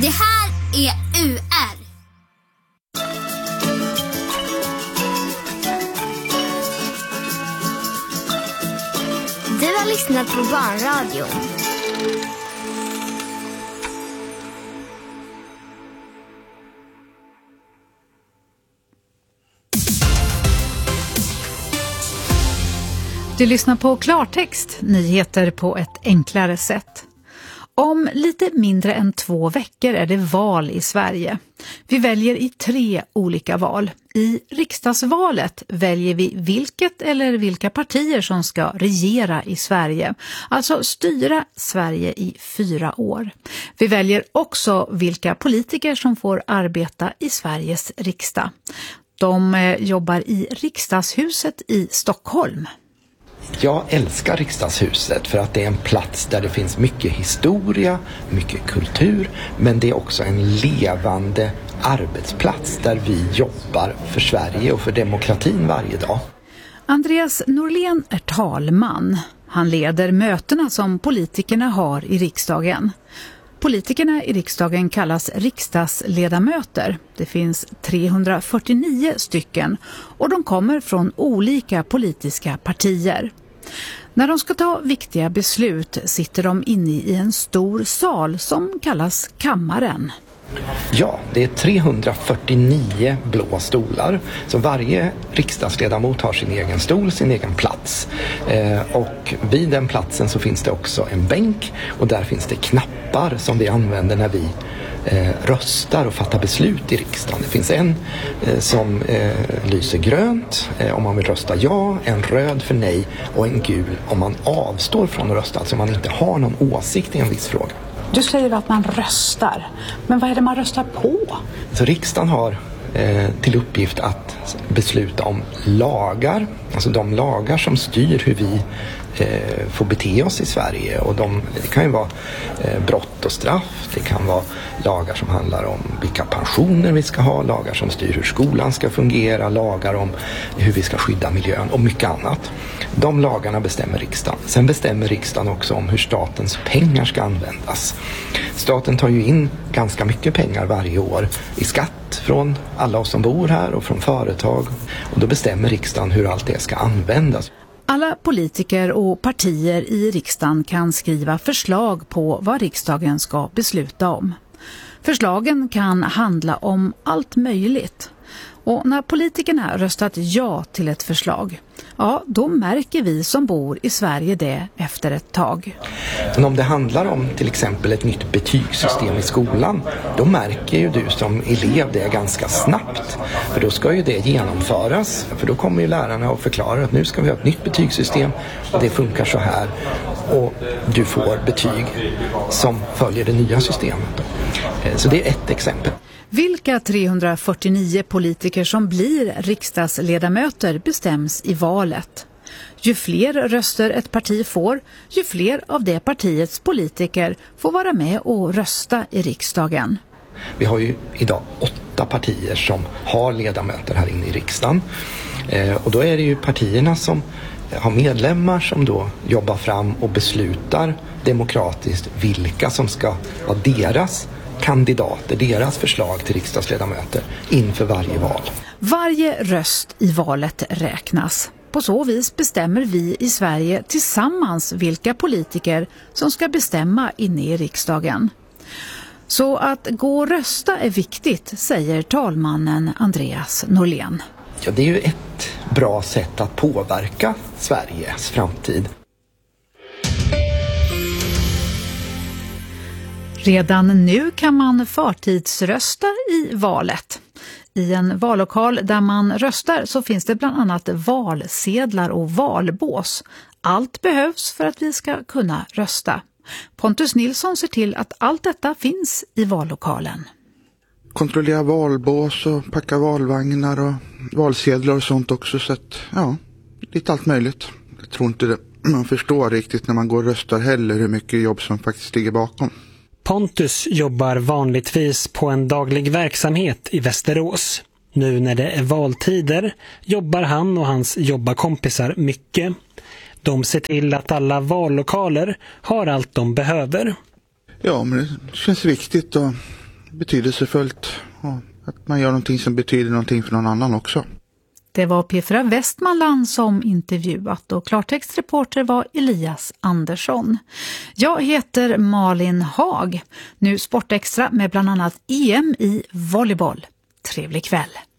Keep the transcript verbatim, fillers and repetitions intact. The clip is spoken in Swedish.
Det här är U R. Du har lyssnat på Barnradion. Du lyssnar på Klartext, nyheter på ett enklare sätt. Om lite mindre än två veckor är det val i Sverige. Vi väljer i tre olika val. I riksdagsvalet väljer vi vilket eller vilka partier som ska regera i Sverige. Alltså styra Sverige i fyra år. Vi väljer också vilka politiker som får arbeta i Sveriges riksdag. De jobbar i riksdagshuset i Stockholm. Jag älskar riksdagshuset för att det är en plats där det finns mycket historia, mycket kultur, men det är också en levande arbetsplats där vi jobbar för Sverige och för demokratin varje dag. Andreas Norlén är talman. Han leder mötena som politikerna har i riksdagen. Politikerna i riksdagen kallas riksdagsledamöter. Det finns trehundrafyrtionio stycken och de kommer från olika politiska partier. När de ska ta viktiga beslut sitter de inne i en stor sal som kallas kammaren. Ja, det är trehundrafyrtionio blå stolar. Så varje riksdagsledamot har sin egen stol, sin egen plats. Eh, och vid den platsen så finns det också en bänk och där finns det knappar som vi använder när vi eh, röstar och fattar beslut i riksdagen. Det finns en eh, som eh, lyser grönt eh, om man vill rösta ja, en röd för nej och en gul om man avstår från att rösta, alltså om man inte har någon åsikt i en viss fråga. Du säger att man röstar, men vad är det man röstar på? Så riksdagen har eh, till uppgift att besluta om lagar, alltså de lagar som styr hur vi eh, får bete oss i Sverige. Och de, det kan ju vara eh, brott och straff, det kan vara lagar som handlar om vilka pensioner vi ska ha, lagar som styr hur skolan ska fungera, lagar om hur vi ska skydda miljön och mycket annat. De lagarna bestämmer riksdagen. Sen bestämmer riksdagen också om hur statens pengar ska användas. Staten tar ju in ganska mycket pengar varje år i skatt från alla oss som bor här och från företag. Och då bestämmer riksdagen hur allt det ska användas. Alla politiker och partier i riksdagen kan skriva förslag på vad riksdagen ska besluta om. Förslagen kan handla om allt möjligt. Och när politikerna röstat ja till ett förslag, ja, då märker vi som bor i Sverige det efter ett tag. Men om det handlar om till exempel ett nytt betygssystem i skolan, då märker ju du som elev det ganska snabbt. För då ska ju det genomföras, för då kommer ju lärarna att förklara att nu ska vi ha ett nytt betygssystem och det funkar så här. Och du får betyg som följer det nya systemet. Så det är ett exempel. Vilka trehundrafyrtionio politiker som blir riksdagsledamöter bestäms i valet. Ju fler röster ett parti får, ju fler av det partiets politiker får vara med och rösta i riksdagen. Vi har ju idag åtta partier som har ledamöter här inne i riksdagen. Eh, och då är det ju partierna som har medlemmar som då jobbar fram och beslutar demokratiskt vilka som ska vara deras kandidater, deras förslag till riksdagsledamöter inför varje val. Varje röst i valet räknas. På så vis bestämmer vi i Sverige tillsammans vilka politiker som ska bestämma inne i riksdagen. Så att gå och rösta är viktigt, säger talmannen Andreas Norlén. Ja, det är ju ett bra sätt att påverka Sveriges framtid. Redan nu kan man förtidsrösta i valet. I en vallokal där man röstar så finns det bland annat valsedlar och valbås. Allt behövs för att vi ska kunna rösta. Pontus Nilsson ser till att allt detta finns i vallokalen. Kontrollera valbås och packa valvagnar och valsedlar och sånt också. Så att, ja, lite allt möjligt. Jag tror inte det, man förstår riktigt när man går och röstar heller hur mycket jobb som faktiskt ligger bakom. Pontus jobbar vanligtvis på en daglig verksamhet i Västerås. Nu när det är valtider jobbar han och hans jobbarkompisar mycket. De ser till att alla vallokaler har allt de behöver. Ja, men det känns viktigt att betydelsefullt. Och att man gör någonting som betyder någonting för någon annan också. Det var P fyra Västmanland som intervjuat och klartextreporter var Elias Andersson. Jag heter Malin Hag. Nu Sportextra med bland annat E M i volleyboll. Trevlig kväll!